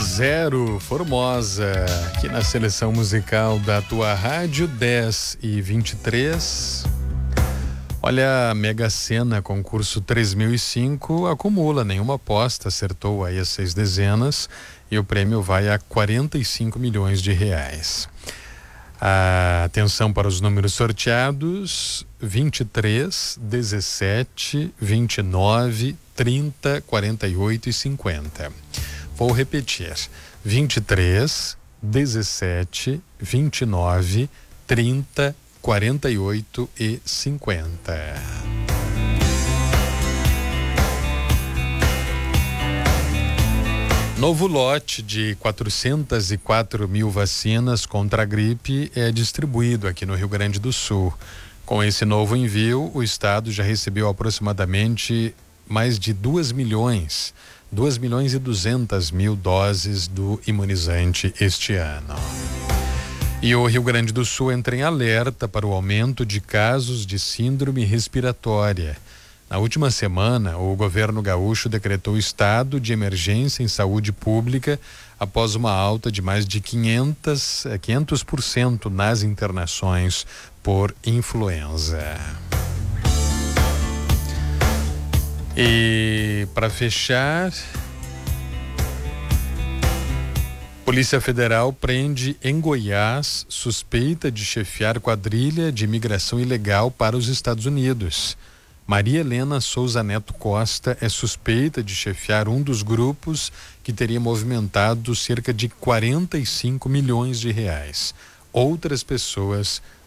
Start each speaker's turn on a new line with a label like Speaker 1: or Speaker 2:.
Speaker 1: 0 Formosa, aqui na seleção musical da tua rádio, 10h23. Olha, a Mega Sena, concurso 3005, acumula, nenhuma aposta acertou aí as 6 dezenas e o prêmio vai a 45 milhões de reais. Atenção para os números sorteados: 23, 17, 29, 30, 48 e 50. Vou repetir: 23, 17, 29, 30, 48 e 50. Novo lote de 404 mil vacinas contra a gripe é distribuído aqui no Rio Grande do Sul. Com esse novo envio, o estado já recebeu aproximadamente mais de 2 milhões e 200 mil doses do imunizante este ano. E o Rio Grande do Sul entra em alerta para o aumento de casos de síndrome respiratória. Na última semana, o governo gaúcho decretou estado de emergência em saúde pública após uma alta de mais de 500% nas internações por influenza. E para fechar, Polícia Federal prende em Goiás suspeita de chefiar quadrilha de imigração ilegal para os Estados Unidos. Maria Helena Souza Neto Costa é suspeita de chefiar um dos grupos que teria movimentado cerca de 45 milhões de reais. Outras pessoas